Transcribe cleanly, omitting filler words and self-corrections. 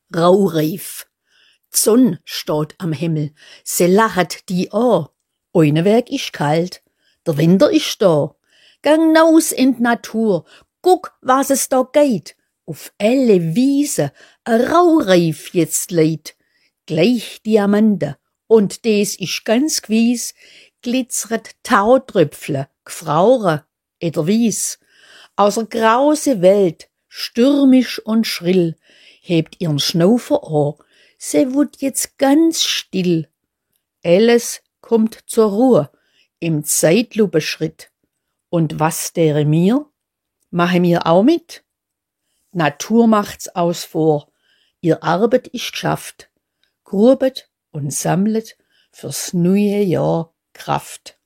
raureif. D'Sonn steht am Himmel, se lachet die an. Eine Weg ist kalt, der Winter ist da. Gang naus in d' Natur, guck, was es da geht. Auf alle Wiese a raureif jetzt leid. Gleich Diamanten, und des ist ganz gewiss, glitzeret Tautröpfle, gfraure, Wies. Außer grause Welt, stürmisch und schrill, hebt ihren Schnaufer an, se wut jetzt ganz still. Alles kommt zur Ruhe, im Zeitlupeschritt. Und was dere mir? Mache mir auch mit? Natur macht's aus vor, ihr Arbeit ist geschafft, grubet und sammlet fürs neue Jahr Kraft.